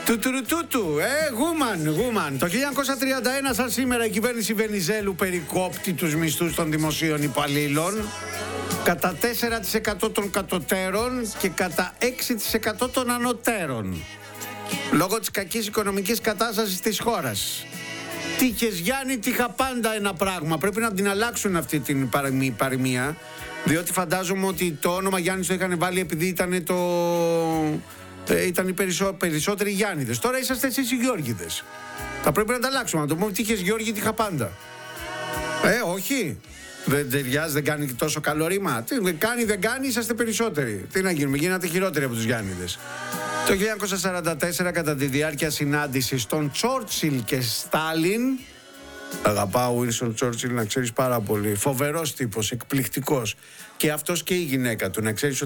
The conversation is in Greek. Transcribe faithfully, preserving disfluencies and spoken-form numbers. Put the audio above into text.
Τουτουρutούτου, ε, γούμαν, γούμαν. Το χίλια εννιακόσια τριάντα ένα, σαν σήμερα, η κυβέρνηση Βενιζέλου περικόπτει τους μισθούς των δημοσίων υπαλλήλων κατά τέσσερα τοις εκατό των κατωτέρων και κατά έξι τοις εκατό των ανωτέρων, λόγω της κακής οικονομικής κατάστασης της χώρας. Τύχες Γιάννη, τύχα πάντα ένα πράγμα. Πρέπει να την αλλάξουν αυτή την παροιμία, διότι φαντάζομαι ότι το όνομα Γιάννης το είχαν βάλει επειδή ήταν το... Ε, ήταν οι περισσο... περισσότεροι Γιάννηδες. Τώρα είσαστε εσείς οι Γιώργηδες. Θα πρέπει να τα αλλάξουμε. Να το πούμε τύχες Γιώργη, τύχα πάντα. Ε, όχι. Δεν ταιριάζει, δεν κάνει τόσο καλό ρήμα. Τι δεν κάνει, δεν κάνει, είσαστε περισσότεροι. Τι να γίνουμε, γίνατε χειρότεροι από τους Γιάννηδες. Το χίλια εννιακόσια σαράντα τέσσερα, κατά τη διάρκεια συνάντησης των Τσόρτσιλ και Στάλιν. Αγαπάω Winston Churchill, να ξέρεις, πάρα πολύ. Φοβερός τύπος, εκπληκτικός. Και αυτός και η γυναίκα του, να ξέρεις.